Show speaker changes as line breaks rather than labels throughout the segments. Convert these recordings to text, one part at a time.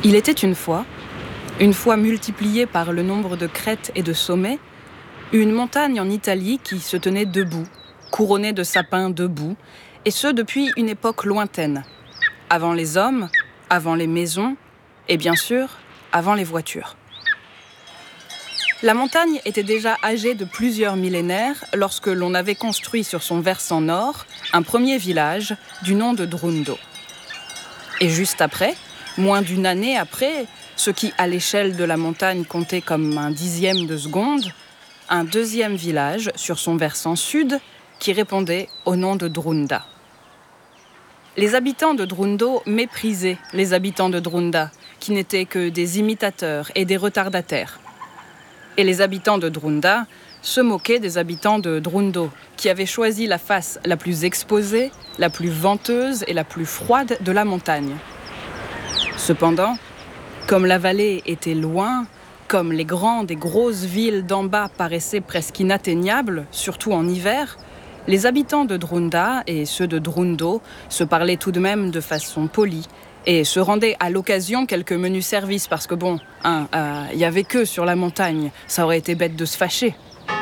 Il était une fois multipliée par le nombre de crêtes et de sommets, une montagne en Italie qui se tenait debout, couronnée de sapins debout, et ce depuis une époque lointaine, avant les hommes, avant les maisons, et bien sûr, avant les voitures. La montagne était déjà âgée de plusieurs millénaires lorsque l'on avait construit sur son versant nord un premier village du nom de Drundo. Et juste après, moins d'une année après, ce qui à l'échelle de la montagne comptait comme un dixième de seconde, un deuxième village sur son versant sud qui répondait au nom de Drunda. Les habitants de Drundo méprisaient les habitants de Drunda, qui n'étaient que des imitateurs et des retardataires. Et les habitants de Drunda se moquaient des habitants de Drundo, qui avaient choisi la face la plus exposée, la plus venteuse et la plus froide de la montagne. Cependant, comme la vallée était loin, comme les grandes et grosses villes d'en bas paraissaient presque inatteignables, surtout en hiver, les habitants de Drunda et ceux de Drundo se parlaient tout de même de façon polie et se rendaient à l'occasion quelques menus services parce que il y avait qu'eux sur la montagne, ça aurait été bête de se fâcher.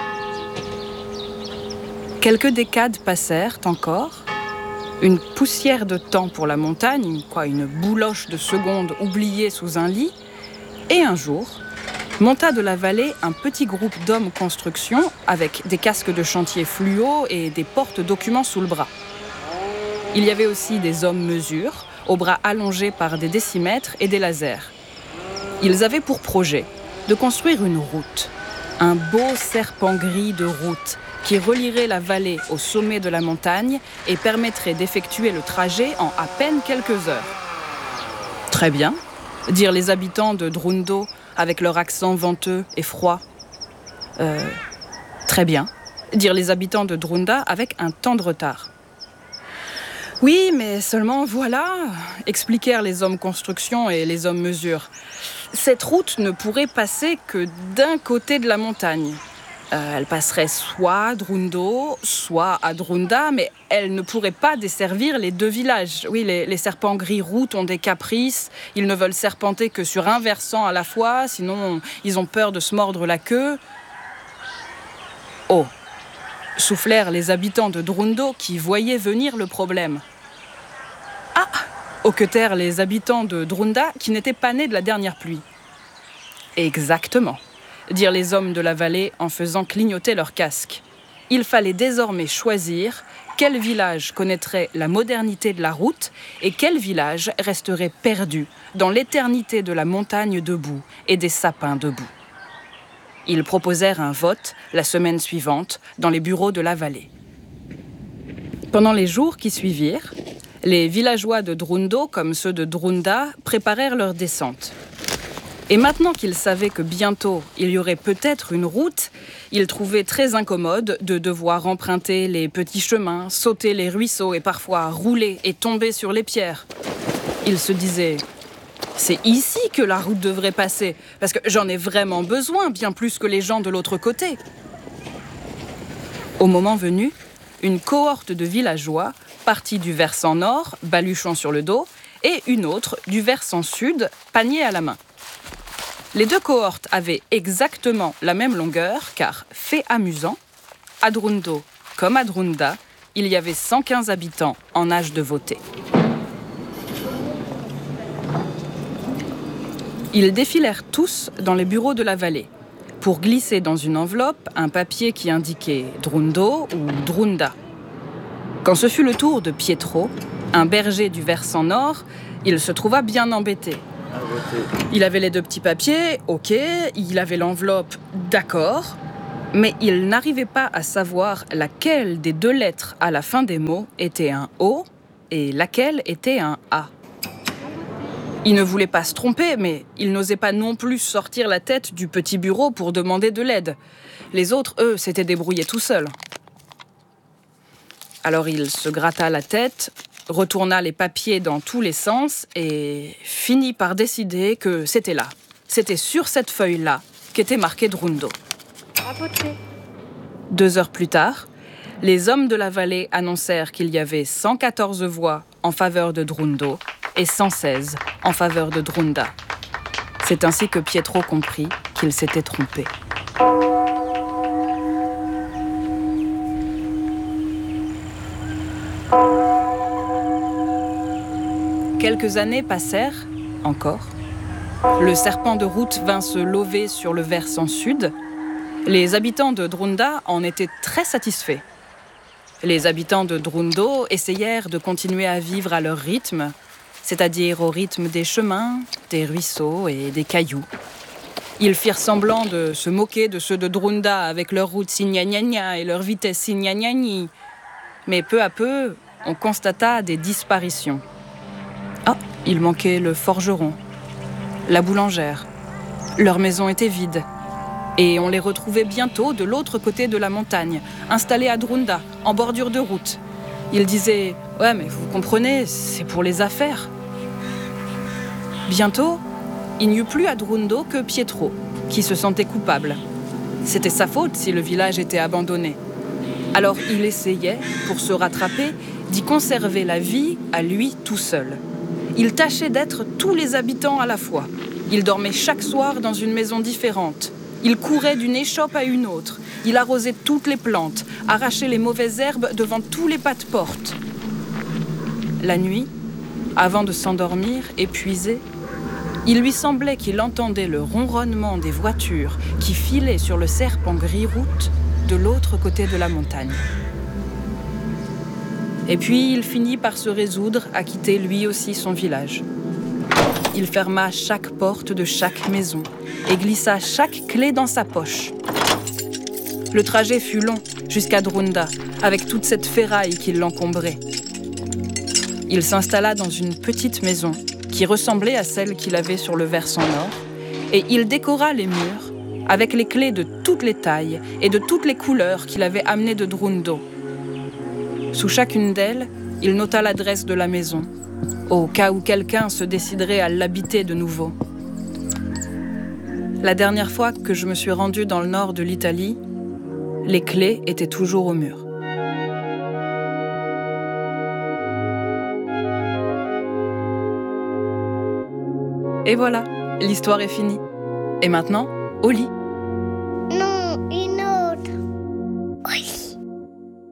Quelques décades passèrent encore, une poussière de temps pour la montagne, une bouloche de secondes oubliée sous un lit, et un jour, monta de la vallée un petit groupe d'hommes construction avec des casques de chantier fluo et des porte-documents sous le bras. Il y avait aussi des hommes mesures, aux bras allongés par des décimètres et des lasers. Ils avaient pour projet de construire une route, un beau serpent gris de route qui relierait la vallée au sommet de la montagne et permettrait d'effectuer le trajet en à peine quelques heures. Très bien, dirent les habitants de Drundo avec leur accent venteux et froid. Très bien, dirent les habitants de Drunda avec un temps de retard. Oui, mais seulement voilà, expliquèrent les hommes construction et les hommes mesure. Cette route ne pourrait passer que d'un côté de la montagne. Elle passerait soit à Drundo, soit à Drunda, mais elle ne pourrait pas desservir les deux villages. Oui, les serpents gris-routes ont des caprices, ils ne veulent serpenter que sur un versant à la fois, sinon ils ont peur de se mordre la queue. Oh, soufflèrent les habitants de Drundo qui voyaient venir le problème. Ah, hoquetèrent les habitants de Drunda qui n'étaient pas nés de la dernière pluie. Exactement, dirent les hommes de la vallée en faisant clignoter leurs casques. Il fallait désormais choisir quel village connaîtrait la modernité de la route et quel village resterait perdu dans l'éternité de la montagne debout et des sapins debout. Ils proposèrent un vote la semaine suivante dans les bureaux de la vallée. Pendant les jours qui suivirent, les villageois de Drundo comme ceux de Drunda préparèrent leur descente. Et maintenant qu'ils savaient que bientôt il y aurait peut-être une route, ils trouvaient très incommode de devoir emprunter les petits chemins, sauter les ruisseaux et parfois rouler et tomber sur les pierres. Ils se disaient « C'est ici que la route devrait passer, parce que j'en ai vraiment besoin, bien plus que les gens de l'autre côté. » Au moment venu, une cohorte de villageois partit du versant nord, baluchon sur le dos, et une autre du versant sud, panier à la main. Les deux cohortes avaient exactement la même longueur, car, fait amusant, à Drundo comme à Drunda, il y avait 115 habitants en âge de voter. Ils défilèrent tous dans les bureaux de la vallée, pour glisser dans une enveloppe un papier qui indiquait Drundo ou Drunda. Quand ce fut le tour de Pietro, un berger du versant nord, il se trouva bien embêté. Il avait les deux petits papiers, ok, il avait l'enveloppe, d'accord, mais il n'arrivait pas à savoir laquelle des deux lettres à la fin des mots était un O et laquelle était un A. Il ne voulait pas se tromper, mais il n'osait pas non plus sortir la tête du petit bureau pour demander de l'aide. Les autres, eux, s'étaient débrouillés tout seuls. Alors il se gratta la tête, retourna les papiers dans tous les sens et finit par décider que c'était là. C'était sur cette feuille-là qu'était marqué Drundo. 2 heures plus tard, les hommes de la vallée annoncèrent qu'il y avait 114 voix en faveur de Drundo et 116 en faveur de Drunda. C'est ainsi que Pietro comprit qu'il s'était trompé. Quelques années passèrent, encore. Le serpent de route vint se lover sur le versant sud. Les habitants de Drunda en étaient très satisfaits. Les habitants de Drundo essayèrent de continuer à vivre à leur rythme, c'est-à-dire au rythme des chemins, des ruisseaux et des cailloux. Ils firent semblant de se moquer de ceux de Drunda avec leur route signagnagna et leur vitesse signagnagni. Mais peu à peu, on constata des disparitions. Ah, il manquait le forgeron, la boulangère. Leur maison était vide. Et on les retrouvait bientôt de l'autre côté de la montagne, installés à Drunda, en bordure de route. Ils disaient « Ouais, mais vous comprenez, c'est pour les affaires. » Bientôt, il n'y eut plus à Drundo que Pietro, qui se sentait coupable. C'était sa faute si le village était abandonné. Alors il essayait, pour se rattraper, d'y conserver la vie à lui tout seul. Il tâchait d'être tous les habitants à la fois. Il dormait chaque soir dans une maison différente. Il courait d'une échoppe à une autre. Il arrosait toutes les plantes, arrachait les mauvaises herbes devant tous les pas de porte. La nuit, avant de s'endormir, épuisé, il lui semblait qu'il entendait le ronronnement des voitures qui filaient sur le serpent gris-route de l'autre côté de la montagne. Et puis il finit par se résoudre à quitter lui aussi son village. Il ferma chaque porte de chaque maison et glissa chaque clé dans sa poche. Le trajet fut long jusqu'à Drunda, avec toute cette ferraille qui l'encombrait. Il s'installa dans une petite maison qui ressemblait à celle qu'il avait sur le versant nord, et il décora les murs avec les clés de toutes les tailles et de toutes les couleurs qu'il avait amenées de Drundo. Sous chacune d'elles, il nota l'adresse de la maison, au cas où quelqu'un se déciderait à l'habiter de nouveau. La dernière fois que je me suis rendue dans le nord de l'Italie, les clés étaient toujours au mur. Et voilà, l'histoire est finie. Et maintenant, au lit.